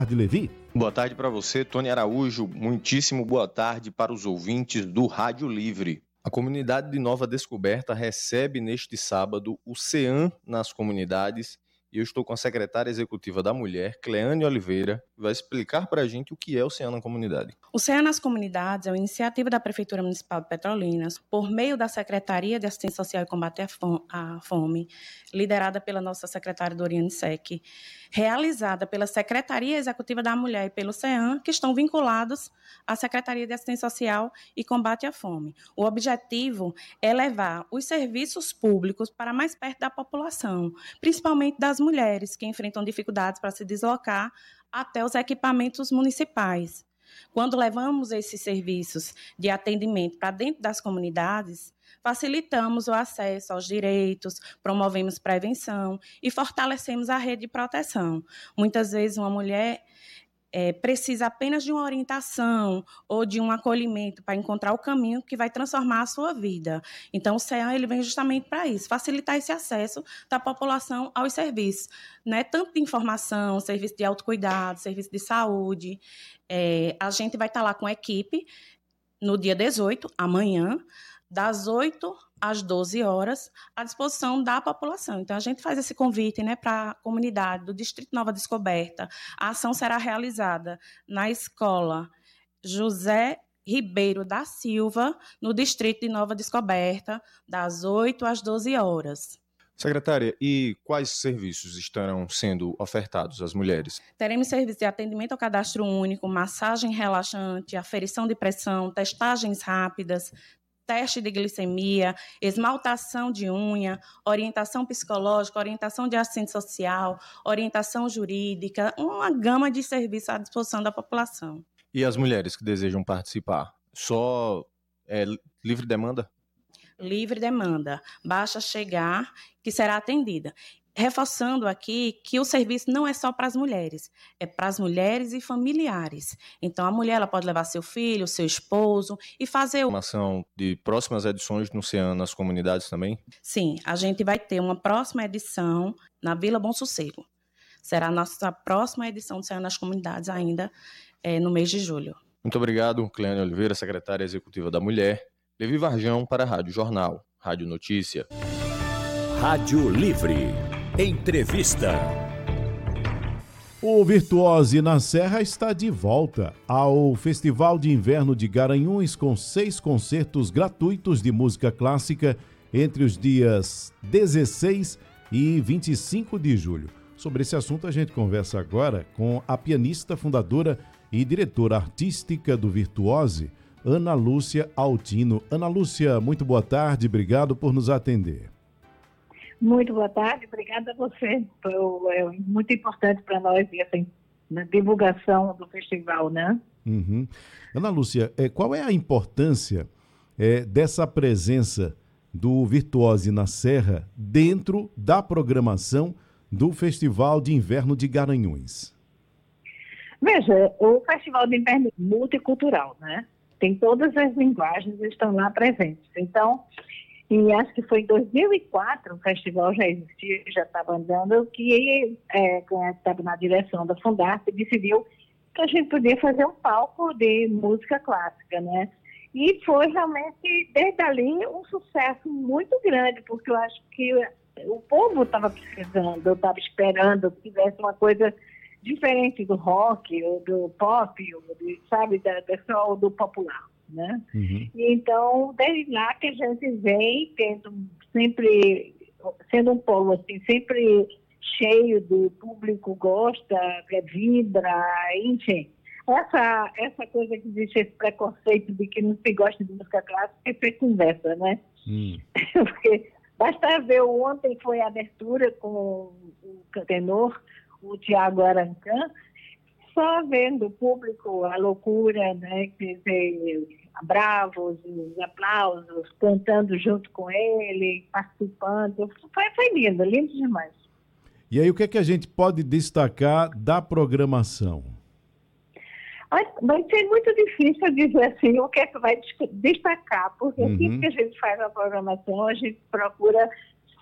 Levi. Boa tarde para você, Tony Araújo. Muitíssimo boa tarde para os ouvintes do Rádio Livre. A comunidade de Nova Descoberta recebe neste sábado o CEAM nas comunidades e eu estou com a secretária executiva da Mulher, Cleane Oliveira, que vai explicar para a gente o que é o CEAM na comunidade. O CEAM nas comunidades é uma iniciativa da Prefeitura Municipal de Petrolinas, por meio da Secretaria de Assistência Social e Combate à Fome, liderada pela nossa secretária Doriane Sec, realizada pela Secretaria Executiva da Mulher e pelo CEAM, que estão vinculados à Secretaria de Assistência Social e Combate à Fome. O objetivo é levar os serviços públicos para mais perto da população, principalmente das mulheres que enfrentam dificuldades para se deslocar até os equipamentos municipais. Quando levamos esses serviços de atendimento para dentro das comunidades, facilitamos o acesso aos direitos, promovemos prevenção e fortalecemos a rede de proteção. Muitas vezes uma mulher precisa apenas de uma orientação ou de um acolhimento para encontrar o caminho que vai transformar a sua vida. Então, o CEAM ele vem justamente para isso, facilitar esse acesso da população aos serviços, né? Tanto de informação, serviço de autocuidado, serviço de saúde. A gente vai estar lá com a equipe no dia 18, amanhã, das 8 às 12 horas, à disposição da população. Então, a gente faz esse convite, né, para a comunidade do Distrito Nova Descoberta. A ação será realizada na escola José Ribeiro da Silva, no Distrito de Nova Descoberta, das 8 às 12 horas. Secretária, e quais serviços estarão sendo ofertados às mulheres? Teremos serviço de atendimento ao cadastro único, massagem relaxante, aferição de pressão, testagens rápidas, teste de glicemia, esmaltação de unha, orientação psicológica, orientação de assistente social, orientação jurídica, uma gama de serviços à disposição da população. E as mulheres que desejam participar? Só livre demanda? Livre demanda. Basta chegar que será atendida. Reforçando aqui que o serviço não é só para as mulheres, é para as mulheres e familiares. Então, a mulher ela pode levar seu filho, seu esposo e fazer... Informação de próximas edições no CEAM nas comunidades também? Sim, a gente vai ter uma próxima edição na Vila Bom Sossego. Será a nossa próxima edição do CEAM nas comunidades ainda no mês de julho. Muito obrigado, Cleane Oliveira, secretária executiva da Mulher. Levi Varjão para a Rádio Jornal, Rádio Notícia. Rádio Livre. Entrevista. O Virtuose na Serra está de volta ao Festival de Inverno de Garanhuns com 6 concertos gratuitos de música clássica entre os dias 16 e 25 de julho. Sobre esse assunto a gente conversa agora com a pianista, fundadora e diretora artística do Virtuose, Ana Lúcia Altino. Ana Lúcia, muito boa tarde, obrigado por nos atender. Muito boa tarde, obrigada a você. É muito importante para nós essa divulgação do festival, né? Uhum. Ana Lúcia, qual é a importância dessa presença do Virtuose na Serra dentro da programação do Festival de Inverno de Garanhuns? Veja, o Festival de Inverno é multicultural, né? Tem todas as linguagens que estão lá presentes. Então, e acho que foi em 2004, o festival já existia, já estava andando, que estava na direção da Fundarte decidiu que a gente podia fazer um palco de música clássica, né? E foi realmente, desde ali, um sucesso muito grande, porque eu acho que o povo estava precisando, eu estava esperando que tivesse uma coisa diferente do rock, ou do pop, ou ou do popular, né? Uhum. E então, desde lá que a gente vem tendo sempre, sendo um polo assim, sempre cheio do público, gosta, vibra, enfim. Essa coisa que existe, esse preconceito de que não se gosta de música clássica, é conversa, né? Porque basta ver, ontem foi a abertura com o tenor, o Tiago Arancã, só vendo o público, a loucura, né, bravos, os aplausos, cantando junto com ele, participando, foi lindo, lindo demais. E aí, o que é que a gente pode destacar da programação? Vai ser muito difícil dizer assim o que é que vai destacar, porque sempre que a gente faz a programação, a gente procura